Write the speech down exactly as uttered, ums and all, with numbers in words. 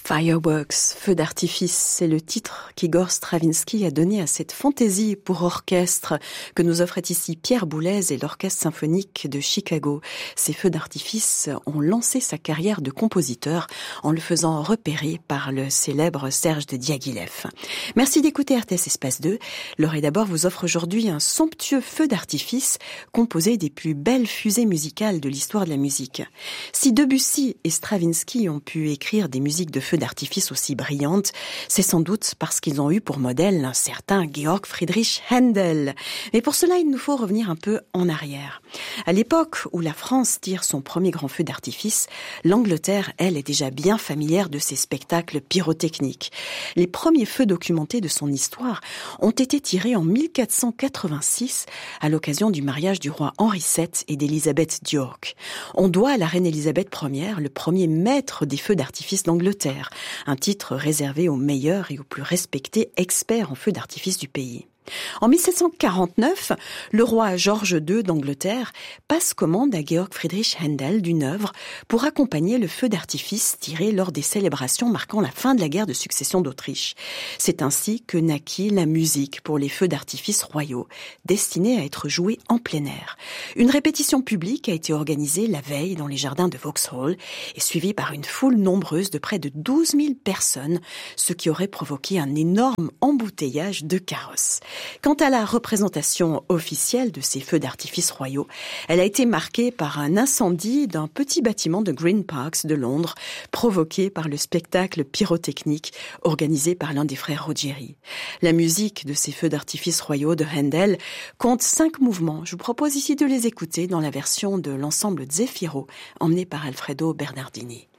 Fireworks, feu d'artifice, c'est le titre qu'Igor Stravinsky a donné à cette fantaisie pour orchestre que nous offrait ici Pierre Boulez et l'Orchestre symphonique de Chicago. Ces feux d'artifice ont lancé sa carrière de compositeur en le faisant repérer par le célèbre Serge de Diaghilev. Merci d'écouter R T S Espace deux. L'Oreille d'abord vous offre aujourd'hui un somptueux feu d'artifice composé des plus belles fusées musicales de l'histoire de la musique. Si Debussy et Stravinsky ont pu écrire des musiques de feux d'artifice aussi brillantes, c'est sans doute parce qu'ils ont eu pour modèle un certain Georg Friedrich Händel. Mais pour cela, il nous faut revenir un peu en arrière. À l'époque où la France tire son premier grand feu d'artifice, l'Angleterre, elle, est déjà bien familière de ces spectacles pyrotechniques. Les premiers feux documentés de son histoire ont été tirés en mille quatre cent quatre-vingt-six à l'occasion du mariage du roi Henri sept et d'Élisabeth d'York. On doit à la reine Élisabeth première le premier maître des feux d'artifice d'Angleterre, un titre réservé aux meilleurs et aux plus respectés experts en feux d'artifice du pays. En mille sept cent quarante-neuf, le roi George deux d'Angleterre passe commande à Georg Friedrich Händel d'une œuvre pour accompagner le feu d'artifice tiré lors des célébrations marquant la fin de la guerre de succession d'Autriche. C'est ainsi que naquit la musique pour les feux d'artifice royaux, destinés à être joués en plein air. Une répétition publique a été organisée la veille dans les jardins de Vauxhall et suivie par une foule nombreuse de près de douze mille personnes, ce qui aurait provoqué un énorme embouteillage de carrosses. Quant à la représentation officielle de ces feux d'artifice royaux, elle a été marquée par un incendie d'un petit bâtiment de Green Parks de Londres, provoqué par le spectacle pyrotechnique organisé par l'un des frères Ruggieri. La musique de ces feux d'artifice royaux de Händel compte cinq mouvements. Je vous propose ici de les écouter dans la version de l'ensemble Zefiro, emmené par Alfredo Bernardini.